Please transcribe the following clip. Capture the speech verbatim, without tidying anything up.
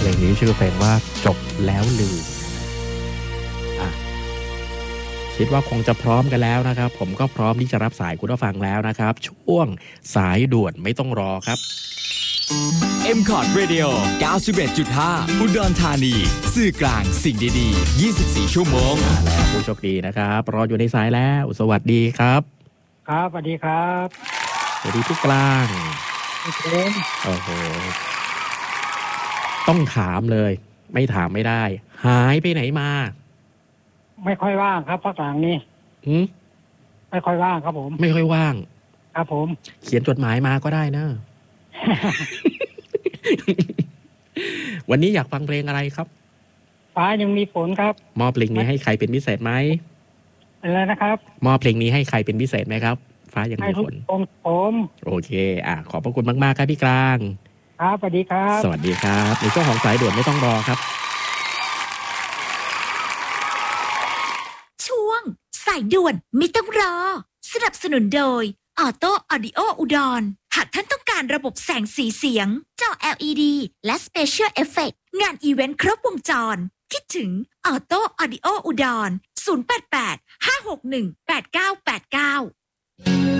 เพลงนี้ชื่อเพลงว่าจบแล้วลืมอ่ะคิดว่าคงจะพร้อมกันแล้วนะครับผมก็พร้อมที่จะรับสายคุณผู้ฟังแล้วนะครับช่วงสายด่วนไม่ต้องรอครับเอ็ม คอร์ด Radio เก้าสิบเอ็ดจุดห้า อุดรธานีสื่อกลางสิ่งดีๆยี่สิบสี่ชั่วโมงมาแล้วผู้โชคดีนะครับรออยู่ในสายแล้วสวัสดีครับครับสวัสดีครับสวัสดีพี่กลางโอ้โหต้องถามเลยไม่ถามไม่ได้หายไปไหนมาไม่ค่อยว่างครับพักหลังนี้หืมไม่ค่อยว่างครับผมไม่ค่อยว่างครับผมเขียนจดหมายมาก็ได้นะ วันนี้อยากฟังเพลงอะไรครับฟ้ายังมีฝนครับมอบเพลงนี้ให้ใครเป็นพิเศษไหมอะไรนะครับมอบเพลงนี้ให้ใครเป็นพิเศษไหมครับฟ้ายังมีฝนผมผมโอเคอ่ะขอบพระคุณมากๆครับพี่กลางครับสวัสดีครับสวัสดีครับในช่วงของสายด่วนไม่ต้องรอครับช่วงสายด่วนไม่ต้องรอสนับสนุนโดยออโต้ออดิโออุดรหากท่านต้องการระบบแสงสีเสียงจอ แอล อี ดี และ Special Effect งานอีเวนต์ครบวงจรคิดถึงออโต้ออดิโออุดรศูนย์ แปด แปด ห้า หก หนึ่ง แปด เก้า แปด เก้า